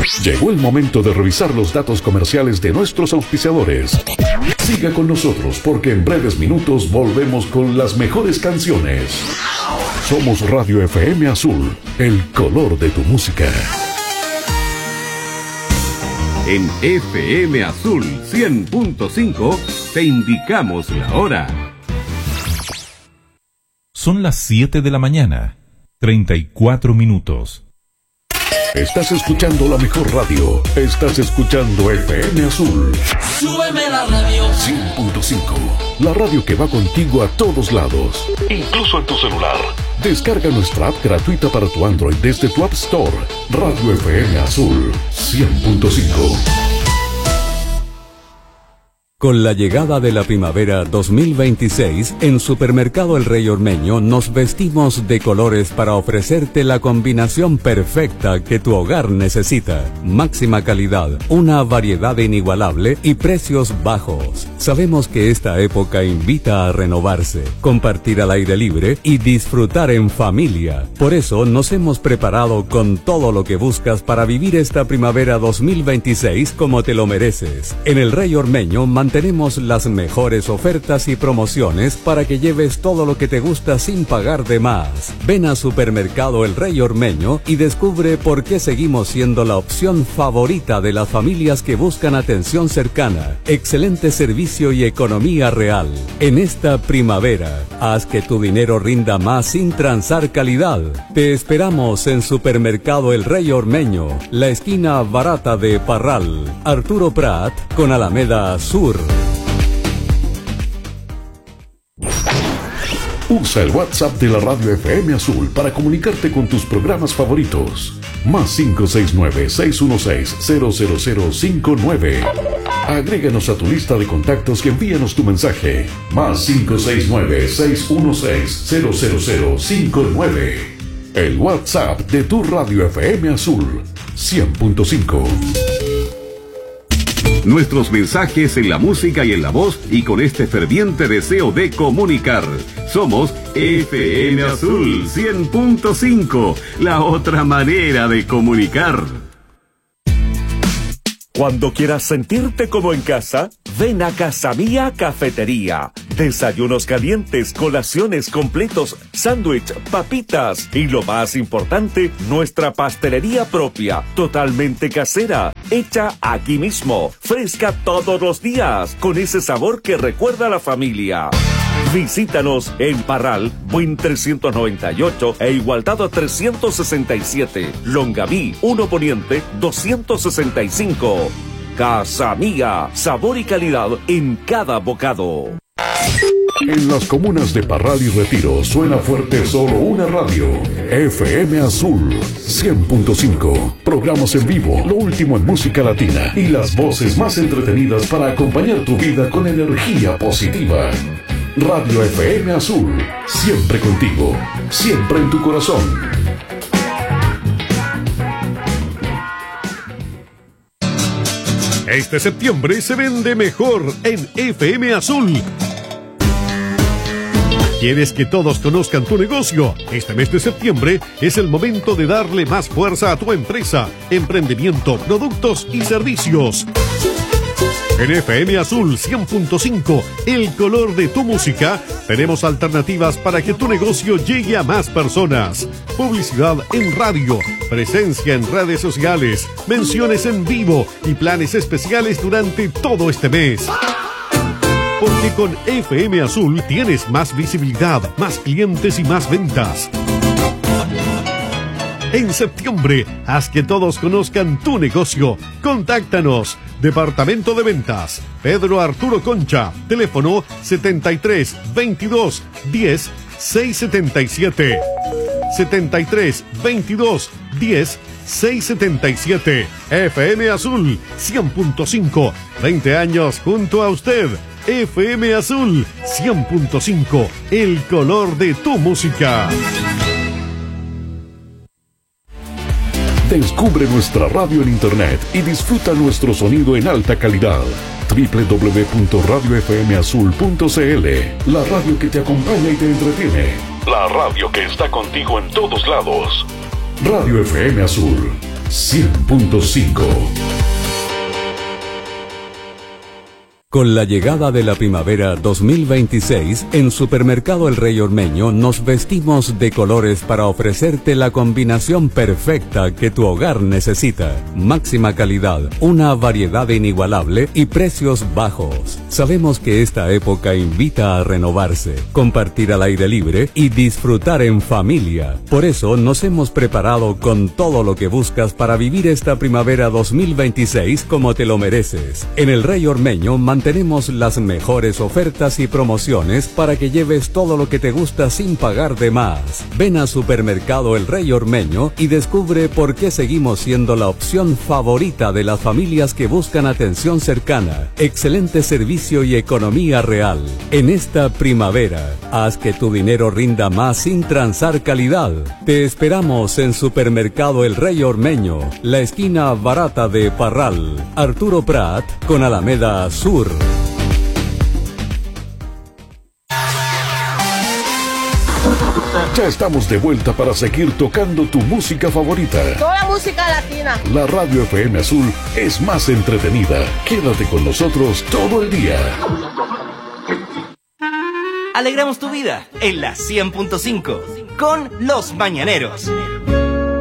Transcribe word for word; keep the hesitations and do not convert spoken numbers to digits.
Llegó el momento de revisar los datos comerciales de nuestros auspiciadores. Siga con nosotros porque en breves minutos volvemos con las mejores canciones. Somos Radio F M Azul, el color de tu música. En F M Azul cien punto cinco te indicamos la hora. Son las siete de la mañana, treinta y cuatro minutos. Estás escuchando la mejor radio. Estás escuchando F M Azul. Súbeme la radio. cien punto cinco. La radio que va contigo a todos lados, incluso en tu celular. Descarga nuestra app gratuita para tu Android desde tu App Store. Radio F M Azul cien punto cinco. Con la llegada de la primavera dos mil veintiséis, en Supermercado El Rey Ormeño nos vestimos de colores para ofrecerte la combinación perfecta que tu hogar necesita. Máxima calidad, una variedad inigualable y precios bajos. Sabemos que esta época invita a renovarse, compartir al aire libre y disfrutar en familia. Por eso nos hemos preparado con todo lo que buscas para vivir esta primavera dos mil veintiséis como te lo mereces. En El Rey Ormeño tenemos las mejores ofertas y promociones para que lleves todo lo que te gusta sin pagar de más. Ven a Supermercado El Rey Ormeño y descubre por qué seguimos siendo la opción favorita de las familias que buscan atención cercana, excelente servicio y economía real. En esta primavera, haz que tu dinero rinda más sin transar calidad. Te esperamos en Supermercado El Rey Ormeño, la esquina barata de Parral, Arturo Prat con Alameda Sur. Usa el WhatsApp de la Radio F M Azul para comunicarte con tus programas favoritos. Más cinco seis nueve, seis uno seis, cero cero cero cinco nueve. Agréganos a tu lista de contactos y envíanos tu mensaje. Más cinco seis nueve, seis uno seis, cero cero cero cinco nueve. El WhatsApp de tu Radio F M Azul cien punto cinco. Nuestros mensajes en la música y en la voz y con este ferviente deseo de comunicar. Somos F M Azul cien punto cinco, la otra manera de comunicar. Cuando quieras sentirte como en casa, ven a Casa Mía Cafetería. Desayunos calientes, colaciones completos, sándwich, papitas y lo más importante, nuestra pastelería propia, totalmente casera, hecha aquí mismo, fresca todos los días, con ese sabor que recuerda a la familia. Visítanos en Parral, Buin trescientos noventa y ocho e Igualdad trescientos sesenta y siete, Longaví, uno Poniente doscientos sesenta y cinco. Casa Mía, sabor y calidad en cada bocado. En las comunas de Parral y Retiro suena fuerte solo una radio. F M Azul cien punto cinco. Programas en vivo, lo último en música latina y las voces más entretenidas para acompañar tu vida con energía positiva. Radio F M Azul, siempre contigo, siempre en tu corazón. Este septiembre se vende mejor en F M Azul. ¿Quieres que todos conozcan tu negocio? Este mes de septiembre es el momento de darle más fuerza a tu empresa, emprendimiento, productos y servicios. En F M Azul cien punto cinco, el color de tu música, tenemos alternativas para que tu negocio llegue a más personas. Publicidad en radio, presencia en redes sociales, menciones en vivo y planes especiales durante todo este mes. Porque con F M Azul tienes más visibilidad, más clientes y más ventas. En septiembre, haz que todos conozcan tu negocio. Contáctanos. Departamento de Ventas, Pedro Arturo Concha, teléfono setenta y tres, veintidós, diez, seiscientos setenta y siete. setenta y tres, veintidós, diez, seiscientos setenta y siete. F M Azul cien punto cinco, veinte años junto a usted. F M Azul cien punto cinco, el color de tu música. Descubre nuestra radio en internet y disfruta nuestro sonido en alta calidad. doble u doble u doble u punto radio f m azul punto c l. La radio que te acompaña y te entretiene. La radio que está contigo en todos lados. Radio F M Azul cien punto cinco. Con la llegada de la primavera dos mil veintiséis, en Supermercado El Rey Ormeño nos vestimos de colores para ofrecerte la combinación perfecta que tu hogar necesita. Máxima calidad, una variedad inigualable y precios bajos. Sabemos que esta época invita a renovarse, compartir al aire libre y disfrutar en familia. Por eso nos hemos preparado con todo lo que buscas para vivir esta primavera dos mil veintiséis como te lo mereces. En El Rey Ormeño mantenemos las mejores ofertas y promociones para que lleves todo lo que te gusta sin pagar de más. Ven a Supermercado El Rey Ormeño y descubre por qué seguimos siendo la opción favorita de las familias que buscan atención cercana, excelente servicio y economía real. En esta primavera, haz que tu dinero rinda más sin transar calidad. Te esperamos en Supermercado El Rey Ormeño, la esquina barata de Parral, Arturo Prat con Alameda Sur. Ya estamos de vuelta para seguir tocando tu música favorita. Toda música latina. La Radio F M Azul es más entretenida. Quédate con nosotros todo el día. Alegramos tu vida en la cien punto cinco con Los Mañaneros.